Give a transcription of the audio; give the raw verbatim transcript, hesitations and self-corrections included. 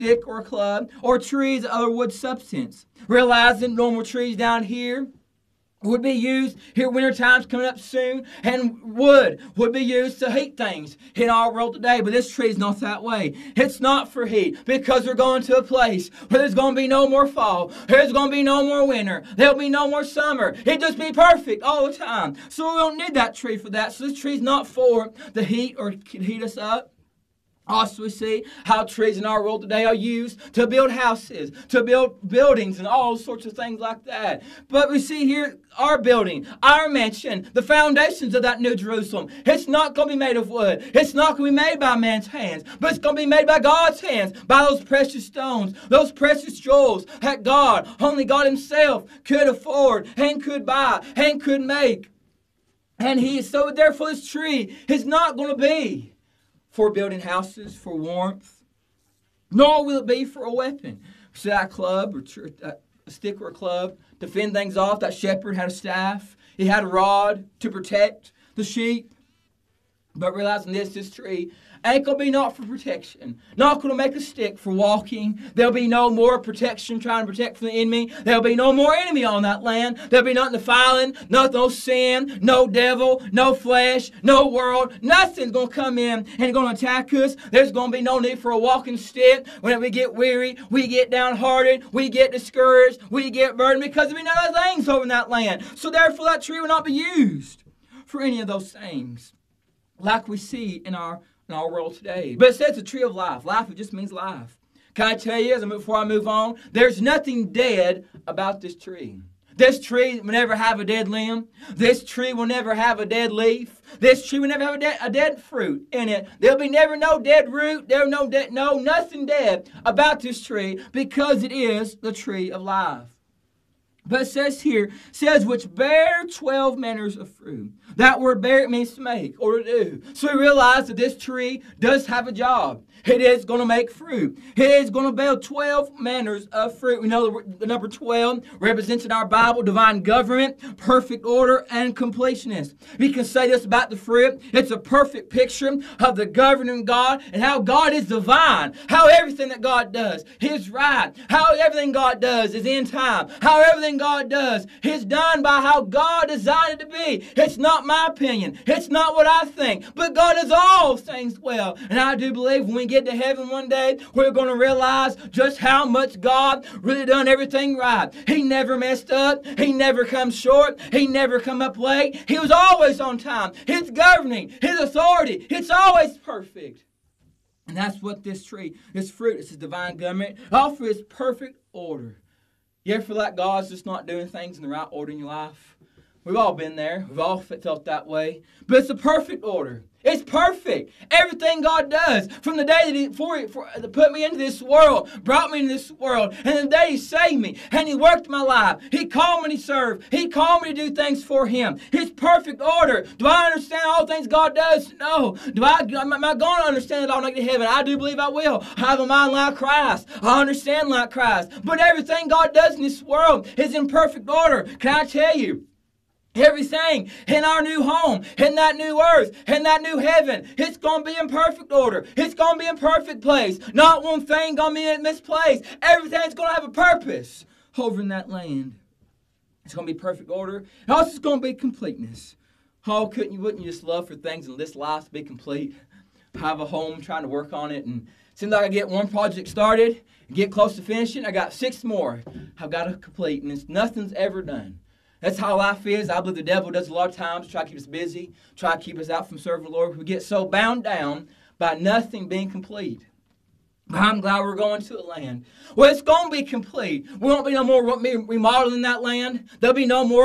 stick or a club, or trees or other wood substance. Realizing normal trees down here would be used here, winter time's coming up soon, and wood would be used to heat things in our world today. But this tree is not that way. It's not for heat, because we're going to a place where there's going to be no more fall. There's going to be no more winter. There'll be no more summer. It'll just be perfect all the time. So we don't need that tree for that. So this tree's not for the heat or heat us up. Also, we see how trees in our world today are used to build houses, to build buildings, and all sorts of things like that. But we see here our building, our mansion, the foundations of that New Jerusalem. It's not going to be made of wood. It's not going to be made by man's hands, but it's going to be made by God's hands, by those precious stones, those precious jewels that God, only God Himself, could afford and could buy and could make. And He, so therefore this tree is not going to be for building houses, for warmth, nor will it be for a weapon. See that club, or a stick or a club, to fend things off. That shepherd had a staff. He had a rod to protect the sheep. But realizing this, this tree ain't going to be not for protection. Not going to make a stick for walking. There'll be no more protection trying to protect from the enemy. There'll be no more enemy on that land. There'll be nothing defiling, no, no sin, no devil, no flesh, no world. Nothing's going to come in and going to attack us. There's going to be no need for a walking stick. When we get weary, we get downhearted, we get discouraged, we get burdened, because there'll be no other things over in that land. So therefore that tree will not be used for any of those things, like we see in our in our world today. But it says the tree of life. Life, it just means life. Can I tell you, as I move, before I move on, there's nothing dead about this tree. This tree will never have a dead limb. This tree will never have a dead leaf. This tree will never have a, de- a dead fruit in it. There'll be never no dead root. There'll no dead, no nothing dead about this tree, because it is the tree of life. But it says here, it says, which bear twelve manners of fruit. That word bear means to make or to do. So we realize that this tree does have a job. It is going to make fruit. It is going to bear twelve manners of fruit. We know the number twelve represents in our Bible divine government, perfect order, and completeness. We can say this about the fruit. It's a perfect picture of the governing God and how God is divine. How everything that God does is right. How everything God does is in time. How everything God does is done by how God designed it to be. It's not my opinion. It's not what I think. But God does all things well. And I do believe when we get to heaven one day, we're going to realize just how much God really done everything right. He never messed up. He never comes short. He never come up late. He was always on time. His governing, His authority, it's always perfect. And that's what this tree, this fruit, it's His divine government, all for His perfect order. You ever feel like God's just not doing things in the right order in your life? We've all been there. We've all felt that way. But it's a perfect order. It's perfect. Everything God does, from the day that He for, for, put me into this world, brought me into this world, and the day He saved me, and He worked my life. He called me to serve. He called me to do things for Him. His perfect order. Do I understand all things God does? No. Do I, am I going to understand it all when I get to heaven? I do believe I will. I have a mind like Christ. I understand like Christ. But everything God does in this world is in perfect order. Can I tell you? Everything in our new home, in that new earth, in that new heaven, it's going to be in perfect order. It's going to be in perfect place. Not one thing going to be in misplaced. Everything's going to have a purpose over in that land. It's going to be perfect order. And also it's going to be completeness. Oh, couldn't you, wouldn't you just love for things in this life to be complete? Have a home, trying to work on it, and it seems like I get one project started, get close to finishing, I got six more I've got to complete, and it's, nothing's ever done. That's how life is. I believe the devil does a lot of times to try to keep us busy, try to keep us out from serving the Lord. We get so bound down by nothing being complete. But I'm glad we're going to a land. Well, it's going to be complete. We won't be no more remodeling that land. There'll be no more